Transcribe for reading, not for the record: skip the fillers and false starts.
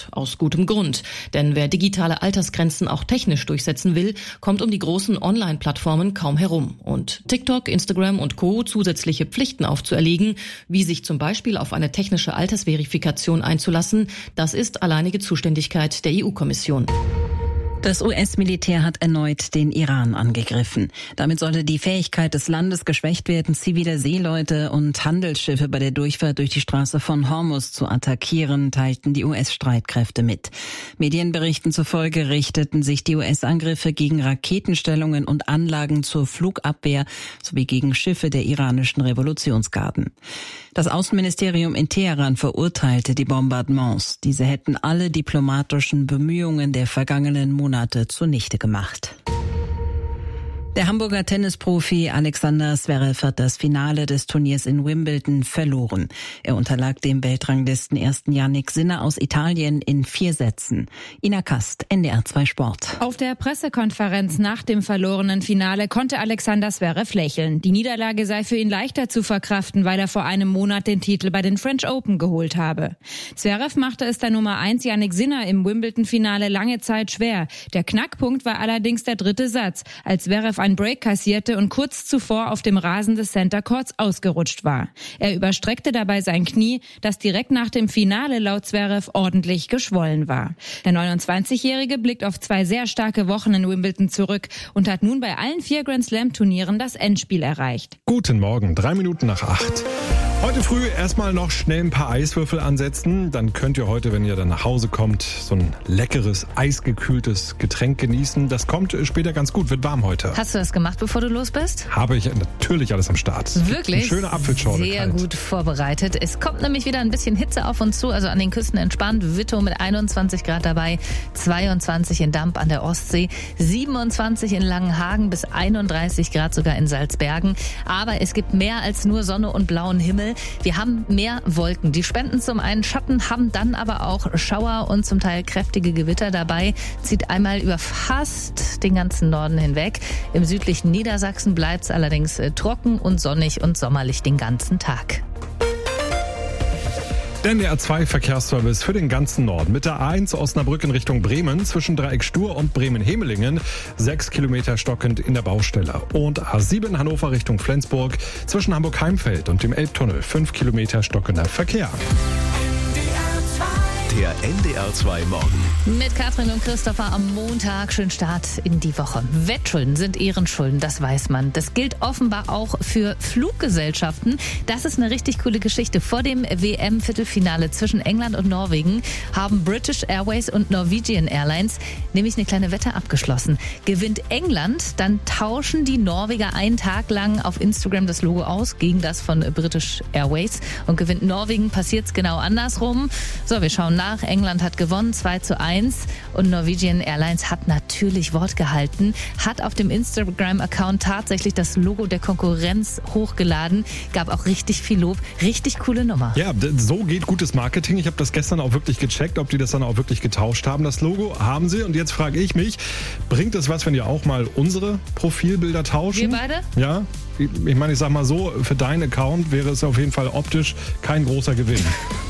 aus gutem Grund. Denn wer digitale Altersgrenzen auch technisch durchsetzen will, kommt um die großen Online-Plattformen kaum herum. Und TikTok, Instagram und Co. zusätzliche Pflichten aufzuerlegen, wie sich zum Beispiel auf eine technische Altersverifikation einzulassen, das ist alleinige Zuständigkeit der EU-Kommission. Das US-Militär hat erneut den Iran angegriffen. Damit solle die Fähigkeit des Landes geschwächt werden, zivile Seeleute und Handelsschiffe bei der Durchfahrt durch die Straße von Hormuz zu attackieren, teilten die US-Streitkräfte mit. Medienberichten zufolge richteten sich die US-Angriffe gegen Raketenstellungen und Anlagen zur Flugabwehr sowie gegen Schiffe der iranischen Revolutionsgarden. Das Außenministerium in Teheran verurteilte die Bombardements. Diese hätten alle diplomatischen Bemühungen der vergangenen Monate zunichte gemacht. Der Hamburger Tennisprofi Alexander Zverev hat das Finale des Turniers in Wimbledon verloren. Er unterlag dem Weltranglistenersten Jannik Sinner aus Italien in 4 Sätzen. Ina Kast, NDR 2 Sport. Auf der Pressekonferenz nach dem verlorenen Finale konnte Alexander Zverev lächeln. Die Niederlage sei für ihn leichter zu verkraften, weil er vor einem Monat den Titel bei den French Open geholt habe. Zverev machte es der Nummer 1 Jannik Sinner im Wimbledon-Finale lange Zeit schwer. Der Knackpunkt war allerdings der 3. Satz, als Zverev einen Break kassierte und kurz zuvor auf dem Rasen des Center Courts ausgerutscht war. Er überstreckte dabei sein Knie, das direkt nach dem Finale laut Zverev ordentlich geschwollen war. Der 29-Jährige blickt auf 2 sehr starke Wochen in Wimbledon zurück und hat nun bei allen 4 Grand-Slam-Turnieren das Endspiel erreicht. Guten Morgen, 3 Minuten nach 8. Heute früh erstmal noch schnell ein paar Eiswürfel ansetzen. Dann könnt ihr heute, wenn ihr dann nach Hause kommt, so ein leckeres, eisgekühltes Getränk genießen. Das kommt später ganz gut, wird warm heute. Hast du das gemacht, bevor du los bist? Habe ich natürlich alles am Start. Wirklich? Eine schöne Apfelschorle. Sehr gut vorbereitet. Es kommt nämlich wieder ein bisschen Hitze auf uns zu, also an den Küsten entspannt. Wittow mit 21 Grad dabei, 22 in Damp an der Ostsee, 27 in Langenhagen bis 31 Grad sogar in Salzbergen. Aber es gibt mehr als nur Sonne und blauen Himmel. Wir haben mehr Wolken. Die spenden zum einen Schatten, haben dann aber auch Schauer und zum Teil kräftige Gewitter dabei. Zieht einmal über fast den ganzen Norden hinweg. Im südlichen Niedersachsen bleibt es allerdings trocken und sonnig und sommerlich den ganzen Tag. Der NDR 2 Verkehrsservice für den ganzen Norden. Mit der A1 Osnabrück in Richtung Bremen zwischen Dreieck Stur und Bremen-Hemelingen 6 Kilometer stockend in der Baustelle. Und A7 Hannover Richtung Flensburg zwischen Hamburg-Heimfeld und dem Elbtunnel 5 Kilometer stockender Verkehr. Der NDR 2 Morgen. Mit Katrin und Christopher am Montag. Schönen Start in die Woche. Wettschulden sind Ehrenschulden, das weiß man. Das gilt offenbar auch für Fluggesellschaften. Das ist eine richtig coole Geschichte. Vor dem WM-Viertelfinale zwischen England und Norwegen haben British Airways und Norwegian Airlines nämlich eine kleine Wette abgeschlossen. Gewinnt England, dann tauschen die Norweger einen Tag lang auf Instagram das Logo aus gegen das von British Airways. Und gewinnt Norwegen, passiert's genau andersrum. So, wir schauen nach. England hat gewonnen, 2:1. Und Norwegian Airlines hat natürlich Wort gehalten, hat auf dem Instagram-Account tatsächlich das Logo der Konkurrenz hochgeladen. Gab auch richtig viel Lob. Richtig coole Nummer. Ja, so geht gutes Marketing. Ich habe das gestern auch wirklich gecheckt, ob die das dann auch wirklich getauscht haben. Das Logo haben sie. Und jetzt frage ich mich, bringt es was, wenn ihr auch mal unsere Profilbilder tauschen? Wir beide? Ja. Ich meine, ich sag mal so, für deinen Account wäre es auf jeden Fall optisch kein großer Gewinn.